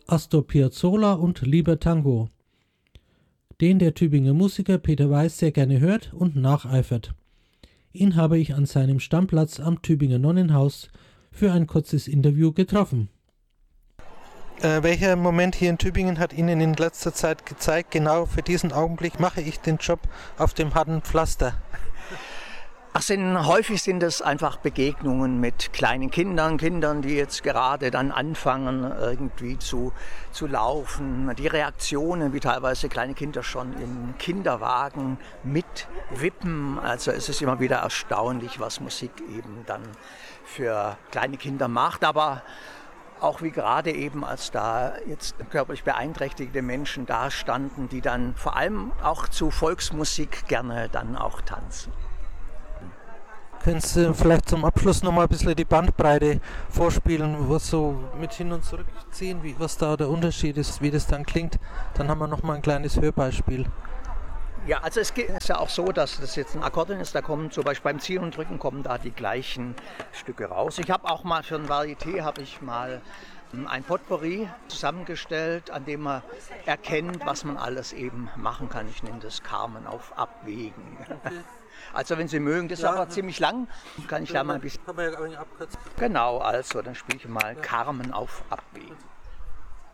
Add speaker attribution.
Speaker 1: Astor Piazzolla und Lieber Tango, den der Tübinger Musiker Peter Weiß sehr gerne hört und nacheifert. Ihn habe ich an seinem Stammplatz am Tübinger Nonnenhaus für ein kurzes Interview getroffen. Welcher Moment hier in Tübingen hat Ihnen in letzter Zeit gezeigt, genau für diesen Augenblick mache ich den Job auf dem harten Pflaster?
Speaker 2: Häufig sind es einfach Begegnungen mit kleinen Kindern, die jetzt gerade dann anfangen irgendwie zu laufen. Die Reaktionen, wie teilweise kleine Kinder schon im Kinderwagen mitwippen. Also es ist immer wieder erstaunlich, was Musik eben dann für kleine Kinder macht. Aber auch wie gerade eben, als da jetzt körperlich beeinträchtigte Menschen da standen, die dann vor allem auch zu Volksmusik gerne dann auch tanzen.
Speaker 1: Können Sie vielleicht zum Abschluss noch mal ein bisschen die Bandbreite vorspielen, was so mit hin und zurückziehen, was da der Unterschied ist, wie das dann klingt? Dann haben wir noch mal ein kleines Hörbeispiel.
Speaker 2: Ja, also es ist ja auch so, dass das jetzt ein Akkordeon ist, da kommen zum Beispiel beim Ziehen und Drücken kommen da die gleichen Stücke raus. Ich habe auch mal für ein Varieté ein Potpourri zusammengestellt, an dem man erkennt, was man alles eben machen kann. Ich nenne das Carmen auf Abwägen. Okay. Also wenn Sie mögen, das ist aber ziemlich lang, kann ich da mal ein bisschen... Genau, also dann spiele ich mal Carmen auf Abwägen.